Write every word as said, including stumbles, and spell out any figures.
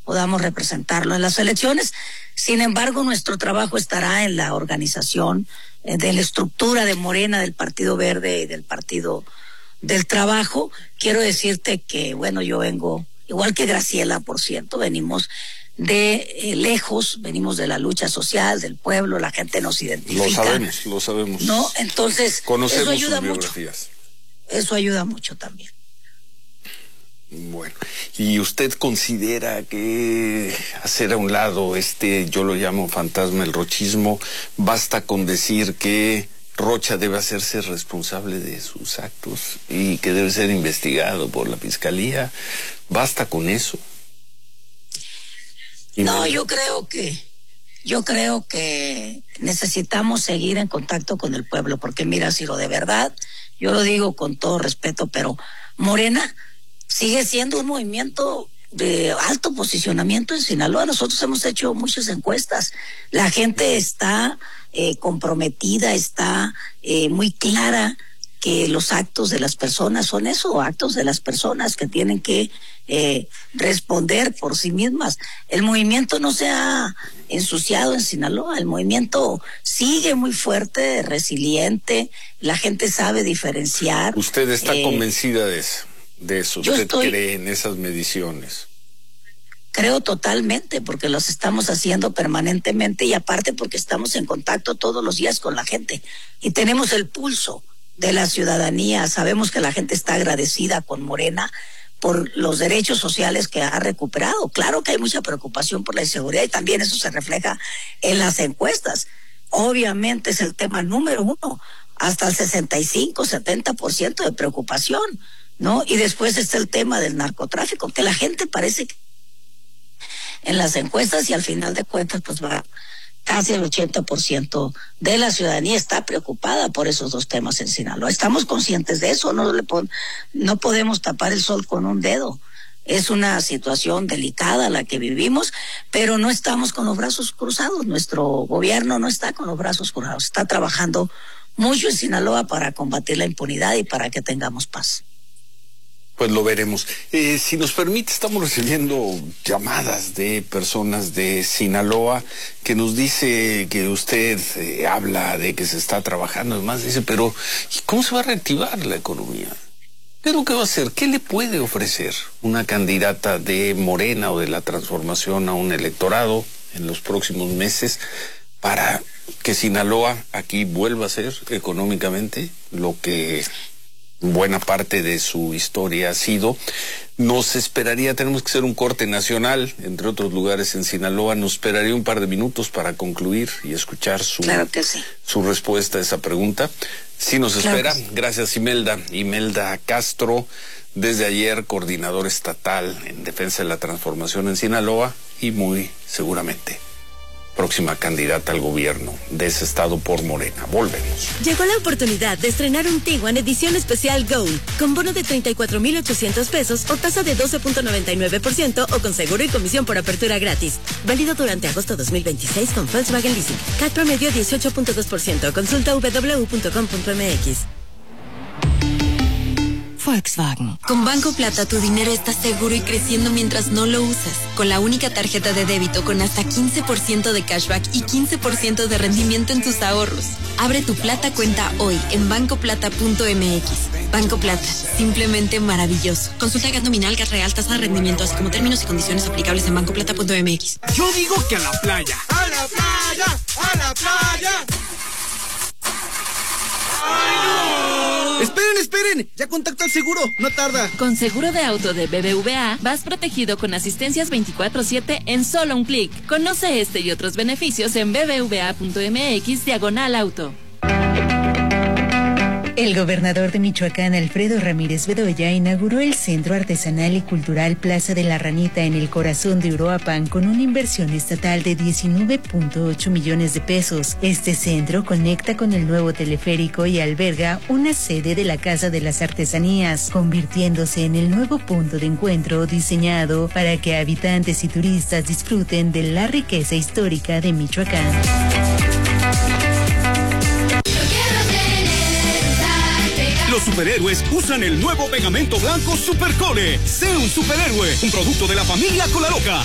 podamos representarlo en las elecciones. Sin embargo, nuestro trabajo estará en la organización eh, de la estructura de Morena, del Partido Verde y del Partido del Trabajo. Quiero decirte que, bueno, yo vengo, igual que Graciela, por cierto, venimos de eh, lejos, venimos de la lucha social, del pueblo, la gente nos identifica. Lo sabemos, lo sabemos. ¿No? Entonces, conocemos eso ayuda sus mucho. biografías. Eso ayuda mucho también. Bueno, ¿y usted considera que hacer a un lado este, yo lo llamo fantasma, el rochismo, basta con decir que Rocha debe hacerse responsable de sus actos y que debe ser investigado por la Fiscalía? ¿Basta con eso? No, yo creo que yo creo que necesitamos seguir en contacto con el pueblo, porque mira, Ciro, de verdad, yo lo digo con todo respeto, pero Morena sigue siendo un movimiento de alto posicionamiento en Sinaloa. Nosotros hemos hecho muchas encuestas. La gente está eh, comprometida, está eh, muy clara que los actos de las personas son eso, actos de las personas que tienen que eh, responder por sí mismas. El movimiento no se ha ensuciado en Sinaloa, el movimiento sigue muy fuerte, resiliente, la gente sabe diferenciar. ¿Usted está eh, convencida de eso? De eso, ¿usted estoy, cree en esas mediciones? Creo totalmente, porque los estamos haciendo permanentemente y aparte porque estamos en contacto todos los días con la gente y tenemos el pulso de la ciudadanía. Sabemos que la gente está agradecida con Morena por los derechos sociales que ha recuperado. Claro que hay mucha preocupación por la inseguridad y también eso se refleja en las encuestas. Obviamente es el tema número uno, hasta el sesenta y cinco, setenta por ciento de preocupación, ¿no? Y después está el tema del narcotráfico, que la gente parece que en las encuestas y al final de cuentas pues va casi el ochenta por ciento de la ciudadanía está preocupada por esos dos temas en Sinaloa. Estamos conscientes de eso, no le pon, no podemos tapar el sol con un dedo. Es una situación delicada la que vivimos, pero no estamos con los brazos cruzados. Nuestro gobierno no está con los brazos cruzados, está trabajando mucho en Sinaloa para combatir la impunidad y para que tengamos paz. Pues lo veremos. Eh, si nos permite, estamos recibiendo llamadas de personas de Sinaloa que nos dice que usted eh, habla de que se está trabajando, además dice, pero ¿cómo se va a reactivar la economía? ¿Qué es lo que va a hacer? ¿Qué le puede ofrecer una candidata de Morena o de la Transformación a un electorado en los próximos meses para que Sinaloa aquí vuelva a ser económicamente lo que buena parte de su historia ha sido? Nos esperaría, tenemos que hacer un corte nacional, entre otros lugares en Sinaloa, nos esperaría un par de minutos para concluir y escuchar su, claro que sí, su respuesta a esa pregunta. Sí nos espera, claro. Gracias Imelda. Imelda Castro, desde ayer coordinadora estatal en defensa de la transformación en Sinaloa y muy seguramente próxima candidata al gobierno de ese estado por Morena. Volvemos. Llegó la oportunidad de estrenar un Tiguan edición especial Gold, con bono de treinta y cuatro mil ochocientos pesos o tasa de doce punto noventa y nueve por ciento o con seguro y comisión por apertura gratis. Válido durante agosto dos mil veintiséis con Volkswagen Leasing. C A T promedio dieciocho punto dos por ciento. Consulta doble u doble u doble u punto com punto m x. Volkswagen. Con Banco Plata tu dinero está seguro y creciendo mientras no lo usas. Con la única tarjeta de débito con hasta quince por ciento de cashback y quince por ciento de rendimiento en tus ahorros. Abre tu Plata cuenta hoy en banco plata punto m x. Banco Plata, simplemente maravilloso. Consulta gas nominal, gas real, tasa de rendimiento, así como términos y condiciones aplicables en banco plata punto m x. Yo digo que a la playa. ¡A la playa! ¡A la playa! ¡Ay, no! ¡Esperen, esperen! ¡Ya contacto al seguro! ¡No tarda! Con seguro de auto de B B V A, vas protegido con asistencias veinticuatro siete en solo un clic. Conoce este y otros beneficios en b b v a punto m x diagonal auto. El gobernador de Michoacán, Alfredo Ramírez Bedoya, inauguró el Centro Artesanal y Cultural Plaza de la Ranita en el corazón de Uruapan con una inversión estatal de diecinueve punto ocho millones de pesos. Este centro conecta con el nuevo teleférico y alberga una sede de la Casa de las Artesanías, convirtiéndose en el nuevo punto de encuentro diseñado para que habitantes y turistas disfruten de la riqueza histórica de Michoacán. Los superhéroes usan el nuevo pegamento blanco Supercole. Sé un superhéroe, un producto de la familia Colaloca.